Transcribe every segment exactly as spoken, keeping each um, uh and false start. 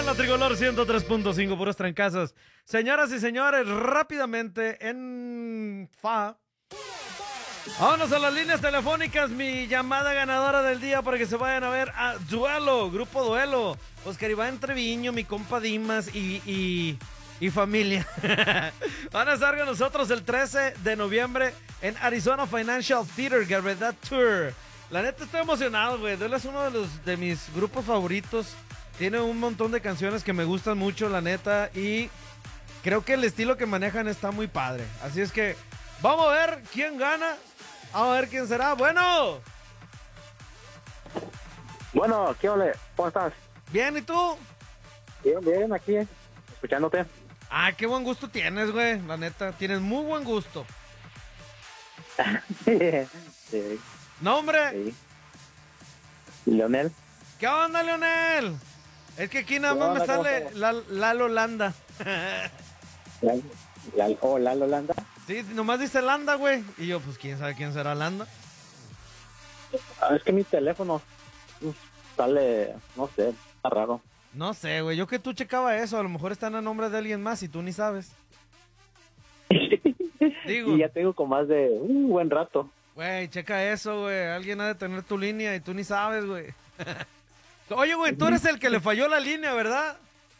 la Tricolor ciento tres punto cinco, puros trancazos. Señoras y señores, rápidamente en Fa. Vámonos a las líneas telefónicas, mi llamada ganadora del día para que se vayan a ver a Duelo, Grupo Duelo. Oscar Iván Treviño, mi compa Dimas y, y, y familia. Van a estar con nosotros el trece de noviembre en Arizona Financial Theater, Gravedad Tour. La neta estoy emocionado, güey. Duelo es uno de, los, de mis grupos favoritos. Tiene un montón de canciones que me gustan mucho, la neta. Y creo que el estilo que manejan está muy padre. Así es que vamos a ver quién gana. Vamos a ver quién será. Bueno. Bueno, ¿qué ole? ¿Cómo estás? Bien, ¿y tú? Bien, bien, aquí, escuchándote. Ah, qué buen gusto tienes, güey. La neta, tienes muy buen gusto. Sí. ¿Nombre? Sí. Leonel. ¿Qué onda, Leonel? Es que aquí nada ¿Qué más onda, me cómo sale estamos? la, Lalo Landa. La, la, oh, Lalo Landa. Sí, nomás dice Landa, güey. Y yo, pues, ¿quién sabe quién será Landa? Ah, es que mi teléfono uf, sale, no sé, está raro. No sé, güey. Yo que tú checaba eso. A lo mejor están a nombre de alguien más y tú ni sabes. Digo. Y ya tengo con más de un buen rato. Güey, checa eso, güey. Alguien ha de tener tu línea y tú ni sabes, güey. Oye, güey, tú eres el que le falló la línea, ¿verdad?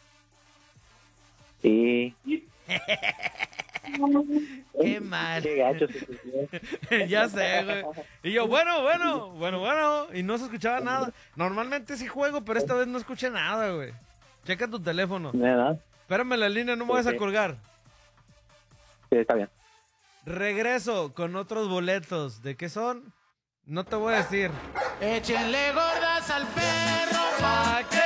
Sí. Qué mal. Qué gacho. Ya sé, güey. Y yo, bueno, bueno, bueno, bueno. Y no se escuchaba nada. Normalmente sí juego, pero esta vez no escuché nada, güey. Checa tu teléfono. ¿Verdad? Espérame la línea, no me vas a Sí. colgar. Sí, está bien. Regreso con otros boletos. ¿De qué son? No te voy a decir. Échenle gordas al perro pa' que